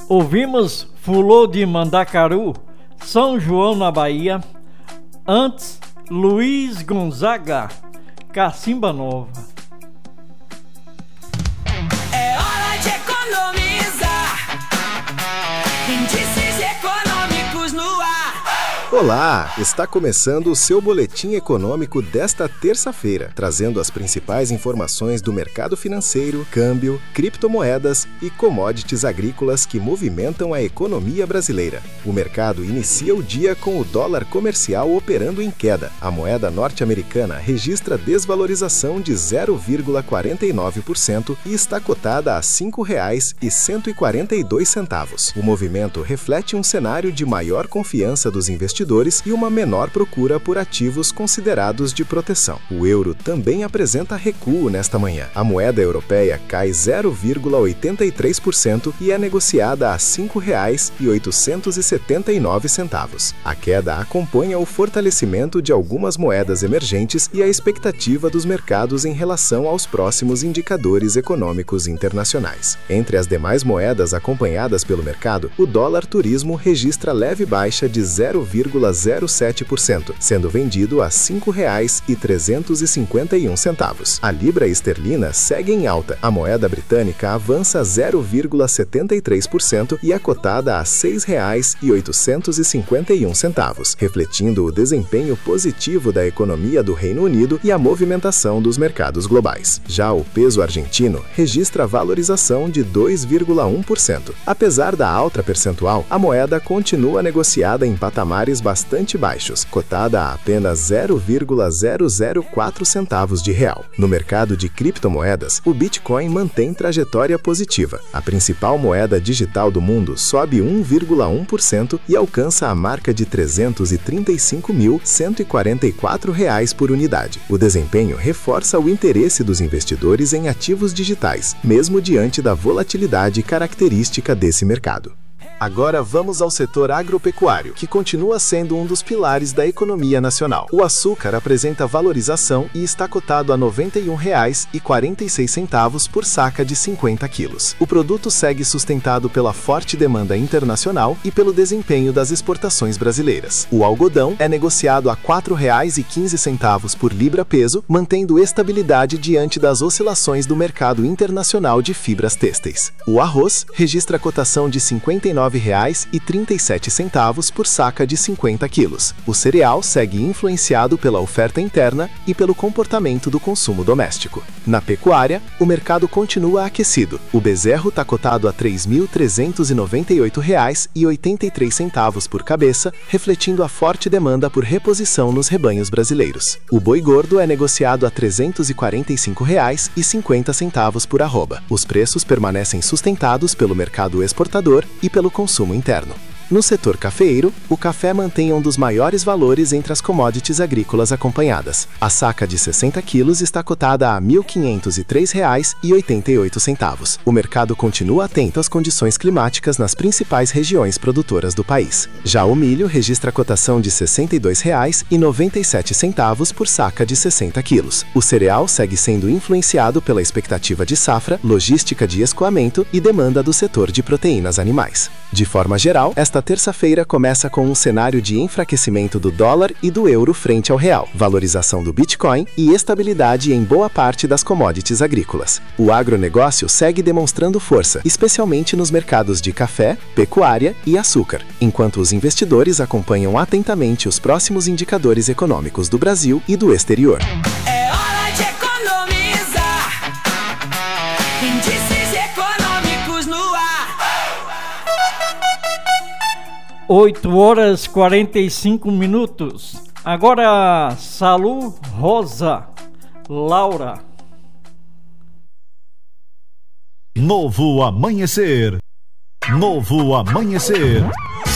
Ouvimos Fulô de Mandacaru, São João na Bahia. Antes, Luiz Gonzaga, Cacimba Nova. É hora de economizar. Índices econômicos no ar. Olá! Está começando o seu boletim econômico desta terça-feira, trazendo as principais informações do mercado financeiro, câmbio, criptomoedas e commodities agrícolas que movimentam a economia brasileira. O mercado inicia o dia com o dólar comercial operando em queda. A moeda norte-americana registra desvalorização de 0,49% e está cotada a R$ 5,142. O movimento reflete um cenário de maior confiança dos investidores e uma menor procura por ativos considerados de proteção. O euro também apresenta recuo nesta manhã. A moeda europeia cai 0,83% e é negociada a R$ 5,879. A queda acompanha o fortalecimento de algumas moedas emergentes e a expectativa dos mercados em relação aos próximos indicadores econômicos internacionais. Entre as demais moedas acompanhadas pelo mercado, o dólar turismo registra leve baixa de 0,07%, sendo vendido a R$ 5,351. A libra esterlina segue em alta. A moeda britânica avança 0,73% e é cotada a R$ 6,851, refletindo o desempenho positivo da economia do Reino Unido e a movimentação dos mercados globais. Já o peso argentino registra valorização de 2,1%. Apesar da alta percentual, a moeda continua negociada em patamares bastante baixos, cotada a apenas 0,004 centavos de real. No mercado de criptomoedas, o Bitcoin mantém trajetória positiva. A principal moeda digital do mundo sobe 1,1% e alcança a marca de R$ 335.144 por unidade. O desempenho reforça o interesse dos investidores em ativos digitais, mesmo diante da volatilidade característica desse mercado. Agora vamos ao setor agropecuário, que continua sendo um dos pilares da economia nacional. O açúcar apresenta valorização e está cotado a R$ 91,46 por saca de 50 quilos. O produto segue sustentado pela forte demanda internacional e pelo desempenho das exportações brasileiras. O algodão é negociado a R$ 4,15 por libra-peso, mantendo estabilidade diante das oscilações do mercado internacional de fibras têxteis. O arroz registra cotação de R$ 59,37 por saca de 50 quilos. O cereal segue influenciado pela oferta interna e pelo comportamento do consumo doméstico. Na pecuária, o mercado continua aquecido. O bezerro está cotado a R$ 3.398,83 por cabeça, refletindo a forte demanda por reposição nos rebanhos brasileiros. O boi gordo é negociado a R$ 345,50 por arroba. Os preços permanecem sustentados pelo mercado exportador e pelo consumo interno. No setor cafeeiro, o café mantém um dos maiores valores entre as commodities agrícolas acompanhadas. A saca de 60 quilos está cotada a R$ 1.503,88. O mercado continua atento às condições climáticas nas principais regiões produtoras do país. Já o milho registra cotação de R$ 62,97 por saca de 60 quilos. O cereal segue sendo influenciado pela expectativa de safra, logística de escoamento e demanda do setor de proteínas animais. De forma geral, esta terça-feira começa com um cenário de enfraquecimento do dólar e do euro frente ao real, valorização do Bitcoin e estabilidade em boa parte das commodities agrícolas. O agronegócio segue demonstrando força, especialmente nos mercados de café, pecuária e açúcar, enquanto os investidores acompanham atentamente os próximos indicadores econômicos do Brasil e do exterior. É hora de economizar. Índices econômicos no ar. 8h45. Agora, Salu Rosa, Laura. Novo amanhecer. Novo amanhecer.